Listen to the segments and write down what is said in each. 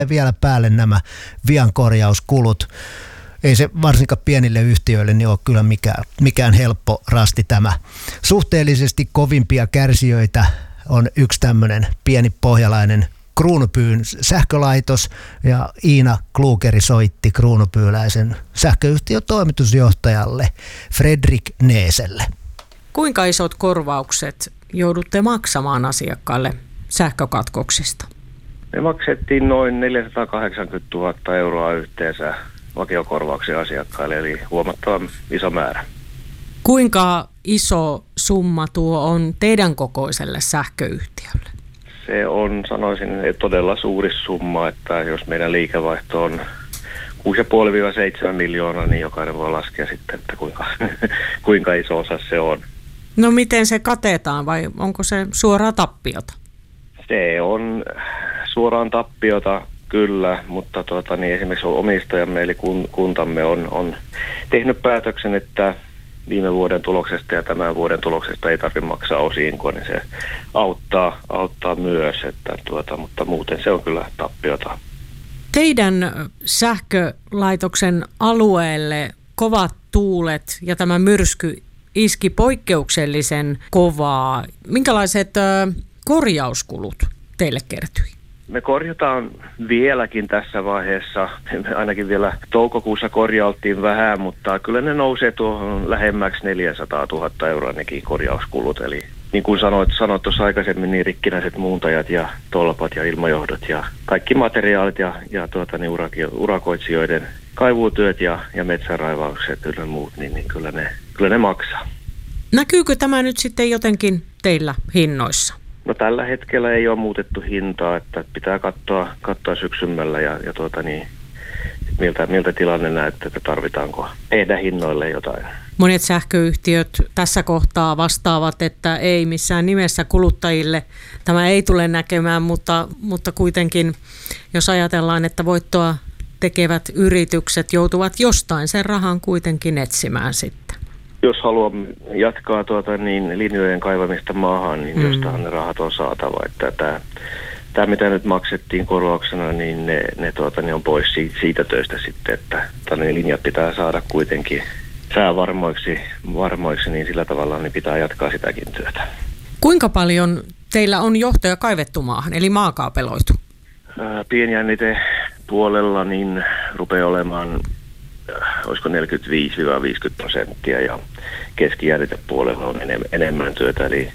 Ja vielä päälle nämä viankorjauskulut. Ei se varsinkaan pienille yhtiöille niin ole kyllä mikään helppo rasti tämä. Suhteellisesti kovimpia kärsijöitä on yksi tämmöinen pieni pohjalainen Kruunupyyn sähkölaitos, ja Iina Klugeri soitti kruunupyyläisen sähköyhtiön toimitusjohtajalle Fredrik Neeselle. Kuinka isot korvaukset joudutte maksamaan asiakkaille sähkökatkoksista? Me maksettiin noin 480 000 euroa yhteensä vakiokorvauksia asiakkaille, eli huomattavan iso määrä. Kuinka iso summa tuo on teidän kokoiselle sähköyhtiölle? Se on, sanoisin, todella suuri summa, että jos meidän liikevaihto on 6,5-7 miljoonaa, niin jokainen voi laskea sitten, että kuinka iso osa se on. No miten se katetaan vai onko se suoraa tappiota? Se on suoraan tappiota kyllä, mutta esimerkiksi omistajamme eli kuntamme on tehnyt päätöksen, että viime vuoden tuloksesta ja tämän vuoden tuloksesta ei tarvitse maksaa osinkoa, niin se auttaa myös, mutta muuten se on kyllä tappiota. Teidän sähkölaitoksen alueelle kovat tuulet ja tämä myrsky iski poikkeuksellisen kovaa. Minkälaiset korjauskulut teille kertyi? Me korjataan vieläkin tässä vaiheessa. Me ainakin vielä toukokuussa korjailtiin vähän, mutta kyllä ne nousee tuohon lähemmäksi 400 000 euroa nekin korjauskulut. Eli niin kuin sanoit tuossa aikaisemmin, niin rikkinäiset muuntajat ja tolpat ja ilmajohdot ja kaikki materiaalit ja urakoitsijoiden kaivuutyöt ja metsäraivaukset ja muut, niin kyllä ne maksaa. Näkyykö tämä nyt sitten jotenkin teillä hinnoissa? No tällä hetkellä ei ole muutettu hintaa, että pitää katsoa syksymällä ja miltä tilanne näyttää, että tarvitaanko tehdä hinnoille jotain. Monet sähköyhtiöt tässä kohtaa vastaavat, että ei missään nimessä kuluttajille tämä ei tule näkemään, mutta kuitenkin jos ajatellaan, että voittoa tekevät yritykset joutuvat jostain sen rahan kuitenkin etsimään sitten. Jos haluamme jatkaa linjojen kaivamista maahan, niin jostain ne rahat on saatava. Että tämä mitä nyt maksettiin korvauksena, niin ne on pois siitä töistä sitten, että ne linjat pitää saada kuitenkin säävarmoiksi, niin sillä tavalla niin pitää jatkaa sitäkin työtä. Kuinka paljon teillä on johtoja kaivettu maahan, eli maakaapeloitu? Pienjännite puolella niin rupeaa olemaan olisiko 45-50% ja keskijännitepuolella on enemmän työtä, eli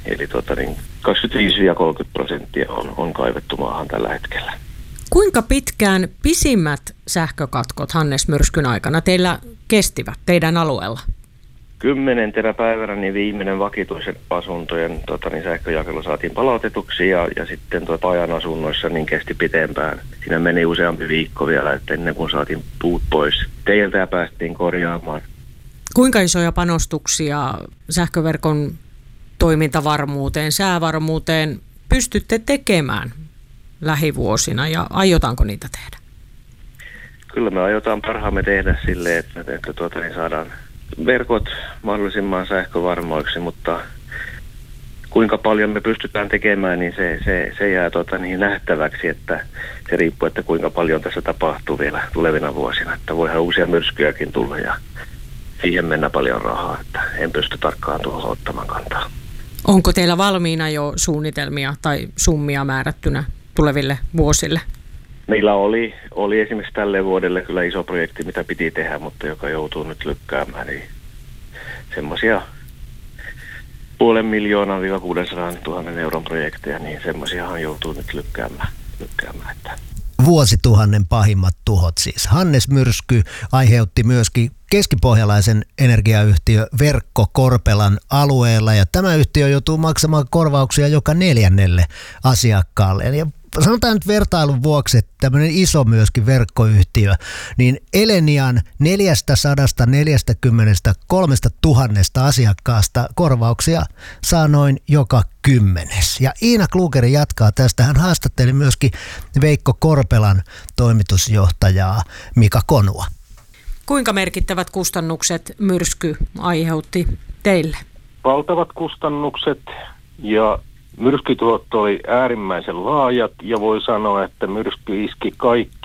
25-30% on kaivettu maahan tällä hetkellä. Kuinka pitkään pisimmät sähkökatkot Hannes-myrskyn aikana teillä kestivät teidän alueella? 10. päivänä niin viimeinen vakituisen asuntojen sähköjakelu saatiin palautetuksi ja sitten ajan asunnoissa niin kesti pitempään. Siinä meni useampi viikko vielä, että ennen kuin saatiin puut pois teiltä ja päästiin korjaamaan. Kuinka isoja panostuksia sähköverkon toimintavarmuuteen, säävarmuuteen pystytte tekemään lähivuosina ja aiotaanko niitä tehdä? Kyllä me aiotaan parhaamme tehdä silleen, että saadaan verkot mahdollisimman sähkövarmoiksi, mutta kuinka paljon me pystytään tekemään, niin se jää nähtäväksi, että se riippuu, että kuinka paljon tässä tapahtuu vielä tulevina vuosina. Että voihan uusia myrskyjäkin tulla ja siihen mennä paljon rahaa, että en pysty tarkkaan tuohon ottamaan kantaa. Onko teillä valmiina jo suunnitelmia tai summia määrättynä tuleville vuosille? Meillä oli esimerkiksi tälle vuodelle kyllä iso projekti, mitä piti tehdä, mutta joka joutuu nyt lykkäämään. Eli semmoisia 500,000–600 000 euron projekteja, niin semmoisiahan joutuu nyt lykkäämään. Vuosituhannen pahimmat tuhot siis. Hannes-myrsky aiheutti myöskin keskipohjalaisen energiayhtiö Verkko Korpelan alueella, ja tämä yhtiö joutuu maksamaan korvauksia joka 4. asiakkaalle. Eli sanotaan nyt vertailun vuoksi, että tämmöinen iso myöskin verkkoyhtiö, niin Elenian 443 000 asiakkaasta korvauksia saa noin joka 10. Ja Iina Klugeri jatkaa tästä. Hän haastatteli myöskin Veikko Korpelan toimitusjohtajaa Mika Konua. Kuinka merkittävät kustannukset myrsky aiheutti teille? Valtavat kustannukset ja Myrskytuotto oli äärimmäisen laajat ja voi sanoa, että myrsky iski kaikkiin